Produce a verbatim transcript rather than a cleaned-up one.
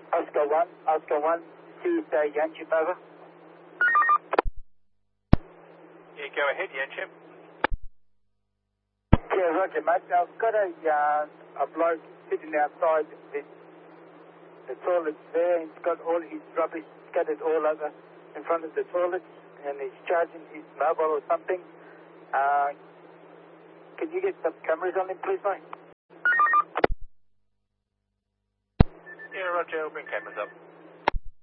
Oscar one, Oscar one, Tuesday, Yanchip, over. Yeah, go ahead, Yanchip. Yeah, roger, mate. I've got a, uh, a bloke sitting outside the, the toilets there, and he's got all his rubbish scattered all over in front of the toilets, and he's charging his mobile or something. Uh, can you get some cameras on him, please, mate? Yeah, roger, I'll bring cameras up.